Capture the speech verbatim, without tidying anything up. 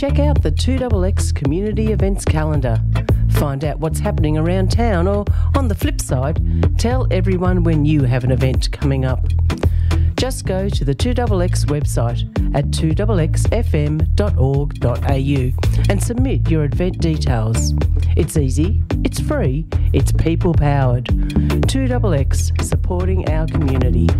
Check out the two X X Community Events Calendar. Find out what's happening around town, or on the flip side, tell everyone when you have an event coming up. Just go to the two X X website at two x x f m dot org dot a u and submit your event details. It's easy, it's free, it's people-powered. two X X, supporting our community.